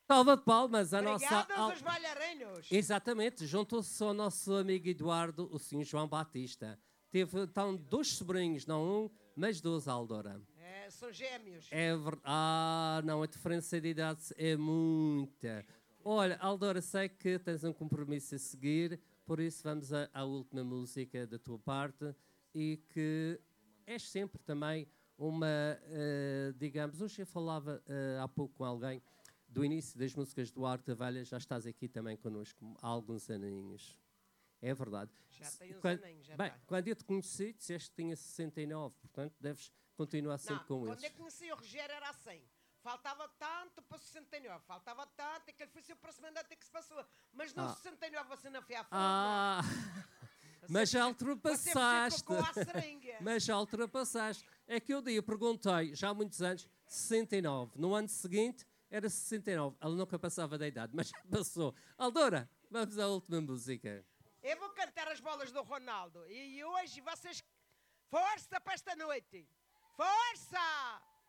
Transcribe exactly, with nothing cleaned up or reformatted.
Salva de palmas, a Obrigados nossa... os bailarinos. Exatamente, juntou-se ao nosso amigo Eduardo, o senhor João Batista. Teve, então, dois sobrinhos, não um, mas dois, Aldora. É, são gêmeos. É verdade. Ah, não, a diferença de idade é muita. Olha, Aldora, sei que tens um compromisso a seguir, por isso vamos à, à última música da tua parte e que és sempre também uma, uh, digamos, hoje eu falava uh, há pouco com alguém do início das músicas do Arte da Velha, já estás aqui também connosco há alguns aninhos. É verdade. Já tem uns quando, aninhos, já bem, tem. quando eu te conheci, disseste que tinha sessenta e nove, portanto deves continuar sempre Não, com quando esses. eu conheci o Rogério era assim. Faltava tanto para sessenta e nove, faltava tanto, e que ele foi se aproximando até que se passou. Mas no Ah. sessenta e nove você não foi à fuga. Ah, mas já ultrapassaste. Você ficou à seringa. Mas já ultrapassaste. É que eu dia perguntei, já há muitos anos, sessenta e nove. No ano seguinte era sessenta e nove. Ela nunca passava da idade, mas já passou. Aldora, vamos à última música. Eu vou cantar as bolas do Ronaldo. E hoje vocês... Força para esta noite! Força!